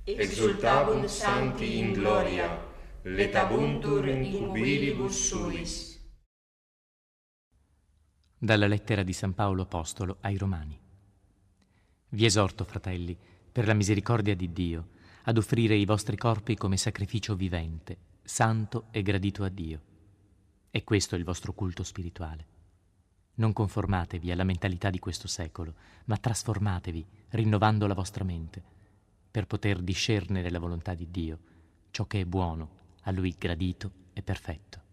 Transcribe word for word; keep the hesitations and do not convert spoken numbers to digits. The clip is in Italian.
exultabunt sancti in gloria, letabuntur in cubilibus suis. Dalla lettera di San Paolo Apostolo ai Romani. Vi esorto, fratelli, per la misericordia di Dio, ad offrire i vostri corpi come sacrificio vivente, santo e gradito a Dio. E questo è il vostro culto spirituale. Non conformatevi alla mentalità di questo secolo, ma trasformatevi, rinnovando la vostra mente, per poter discernere la volontà di Dio, ciò che è buono, a Lui gradito e perfetto.